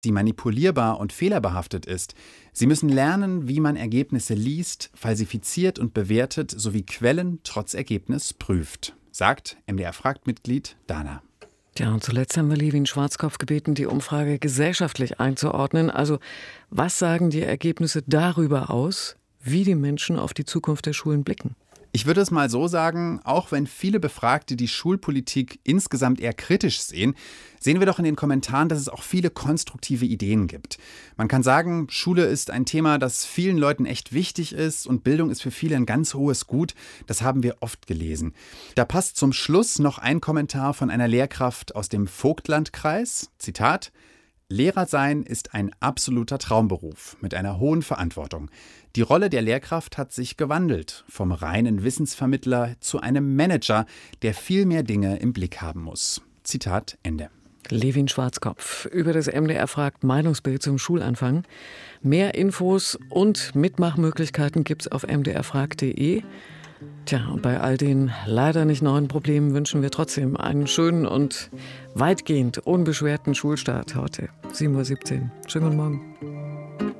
die manipulierbar und fehlerbehaftet ist. Sie müssen lernen, wie man Ergebnisse liest, falsifiziert und bewertet, sowie Quellen trotz Ergebnis prüft, sagt MDR-Fragt-Mitglied Dana. Ja, und zuletzt haben wir Levin Schwarzkopf gebeten, die Umfrage gesellschaftlich einzuordnen. Also, was sagen die Ergebnisse darüber aus, wie die Menschen auf die Zukunft der Schulen blicken? Ich würde es mal so sagen, auch wenn viele Befragte die Schulpolitik insgesamt eher kritisch sehen, sehen wir doch in den Kommentaren, dass es auch viele konstruktive Ideen gibt. Man kann sagen, Schule ist ein Thema, das vielen Leuten echt wichtig ist und Bildung ist für viele ein ganz hohes Gut. Das haben wir oft gelesen. Da passt zum Schluss noch ein Kommentar von einer Lehrkraft aus dem Vogtlandkreis. Zitat: Lehrer sein ist ein absoluter Traumberuf mit einer hohen Verantwortung. Die Rolle der Lehrkraft hat sich gewandelt, vom reinen Wissensvermittler zu einem Manager, der viel mehr Dinge im Blick haben muss. Zitat Ende. Levin Schwarzkopf über das MDR fragt Meinungsbild zum Schulanfang. Mehr Infos und Mitmachmöglichkeiten gibt's auf mdrfragt.de. Tja, und bei all den leider nicht neuen Problemen wünschen wir trotzdem einen schönen und weitgehend unbeschwerten Schulstart heute. 7:17 Uhr. Schönen guten Morgen.